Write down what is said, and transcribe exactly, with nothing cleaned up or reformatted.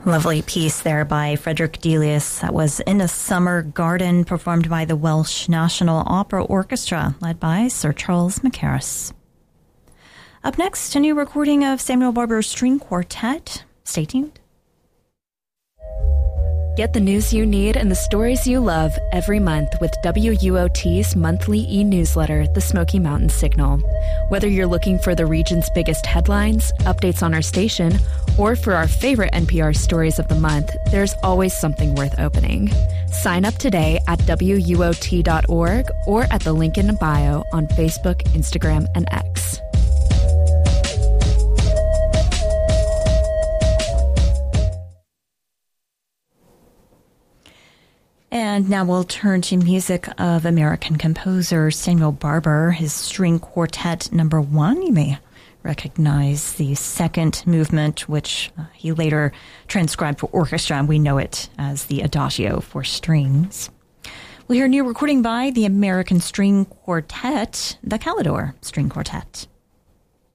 Lovely piece there by Frederick Delius. That was In a Summer Garden, performed by the Welsh National Opera Orchestra, led by Sir Charles Mackerras. Up next, a new recording of Samuel Barber's String Quartet. Stay tuned. Get the news you need and the stories you love every month with W U O T's monthly e-newsletter, The Smoky Mountain Signal. Whether you're looking for the region's biggest headlines, updates on our station, or for our favorite N P R stories of the month, there's always something worth opening. Sign up today at W U O T dot org or at the link in the bio on Facebook, Instagram, and X. And now we'll turn to music of American composer Samuel Barber, his String Quartet number one. You may recognize the second movement, which uh, he later transcribed for orchestra, and we know it as the Adagio for strings. We'll hear a new recording by the American String Quartet, the Calidore String Quartet.